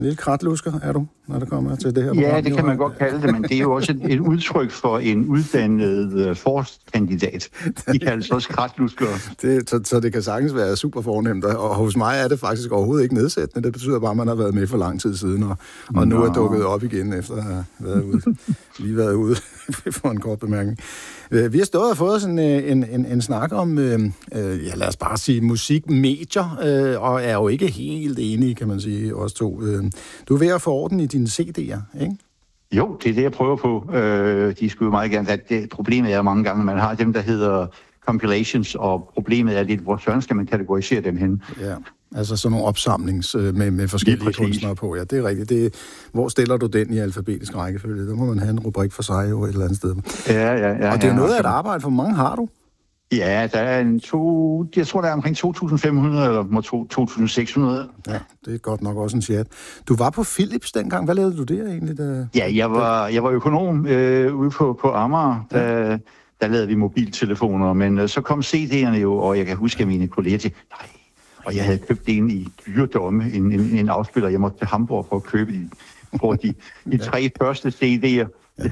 Lidt kratlusker er du, når det kommer til det her program. Ja, det kan man godt kalde det, men det er jo også et udtryk for en uddannet forskkandidat. De kaldes også kratlusker. Så det kan sagtens være super fornemt, og hos mig er det faktisk overhovedet ikke nedsættende. Det betyder bare, at man har været med for lang tid siden, og nu er dukket op igen, efter at have været ude for en kort bemærkning. Vi har stået og fået sådan en snak om, lad os bare sige, musikmedier, og er jo ikke helt enige, kan man sige, os to. Du er ved at få orden i dine CD'er, ikke? Jo, det er det, jeg prøver på. De skulle jo meget gerne. Problemet er mange gange, man har dem, der hedder compilations, og problemet er lidt, hvor søren skal man kategorisere dem hen? Ja, altså sådan nogle opsamlings med forskellige kunstnere på. Ja, det er rigtigt. Hvor stiller du den i alfabetisk rækkefølge? Der må man have en rubrik for sig jo et eller andet sted. Ja. Og det er jo noget af et arbejde, for mange har du. Ja, der er jeg tror, der er omkring 2.500 eller 2.600. Ja, det er godt nok også en chat. Du var på Philips dengang. Hvad lavede du der egentlig? Ja, jeg var økonom ude på Amager. Der lavede vi mobiltelefoner, men så kom CD'erne jo, og jeg kan huske, at mine kolleger til, og jeg havde købt en i dyredomme, en afspiller. Jeg måtte til Hamburg for at købe de 3 første CD'er.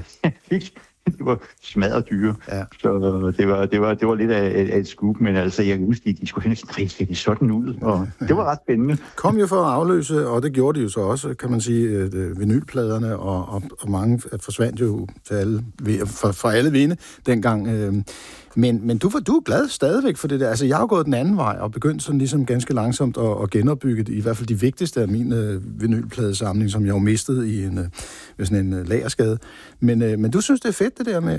Det var smadret dyre. Ja. Så det var lidt af et scoop, men altså, jeg kan huske, de skulle hen og sige, sådan ud, og det var ret spændende. Kom jo for at afløse, og det gjorde de jo så også, kan man sige, vinylpladerne, og mange forsvandt jo til for alle vinde dengang. Men du er glad stadigvæk for det der. Altså, jeg har gået den anden vej og begyndt sådan ligesom ganske langsomt at genopbygge i hvert fald de vigtigste af mine vinylpladesamling, som jeg jo mistede ved sådan en lagerskade. Men du synes, det er fedt det der med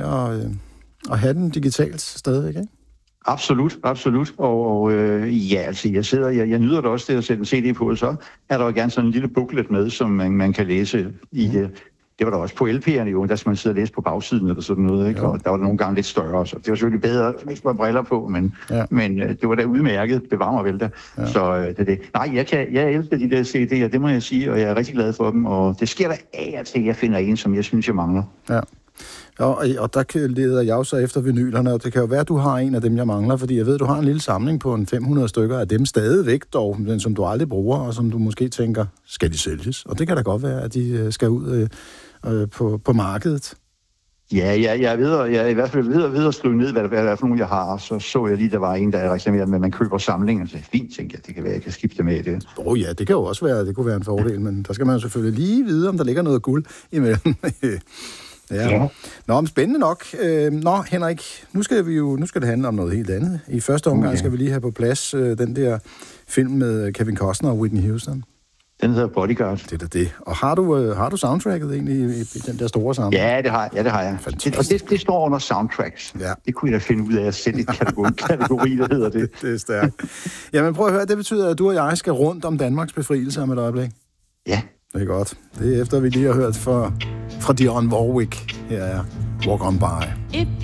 at have den digitalt stadigvæk, ikke? Absolut. Og altså, jeg nyder det også til at sætte en CD på, så er der jo gerne sådan en lille booklet med, som man kan læse i det. Det var der også på LP'erne jo, der skal man sidde og læse på bagsiden eller sådan noget, ikke? Og der var nogle gange lidt større, så det var selvfølgelig bedre, hvis man briller på, men det var da udmærket, bevar mig vel da. Ja. Så det er det. Nej, jeg elsker de der CD'er, det må jeg sige, og jeg er rigtig glad for dem, og det sker der af og til, at jeg finder en, som jeg synes, jeg mangler. Ja. Og der leder jeg jo så efter vinylerne, og det kan jo være, at du har en af dem, jeg mangler, fordi jeg ved, du har en lille samling på 500 stykker af dem stadigvæk dog, men som du aldrig bruger, og som du måske tænker, skal de sælges? Og det kan da godt være, at de skal ud på markedet. Ja, jeg er i hvert fald ved at skrive ned, hvad der er for nogle, jeg har, og så jeg lige, der var en, der reklamerede med, at man køber samlinger, så fint, tænker jeg, det kan være, jeg kan skifte med det. Ja, det kan jo også være, det kunne være en fordel, men der skal man jo selvfølgelig lige vide, om der ligger noget guld imellem. Ja. Nå, spændende nok. Henrik, nu skal det handle om noget helt andet. I første omgang skal vi lige have på plads den der film med Kevin Costner og Whitney Houston. Den hedder Bodyguard. Det er det. Og har du soundtracket egentlig i den der store samling? Ja, det har jeg. Det står under soundtracks. Ja. Det kunne jeg da finde ud af at sætte et kategori, der hedder det. Det er stærkt. Jamen prøv at høre, det betyder, at du og jeg skal rundt om Danmarks befrielse om et øjeblik. Ja. Det er godt. Det er efter, vi lige har hørt fra Dionne Warwick. Her er Walk On By.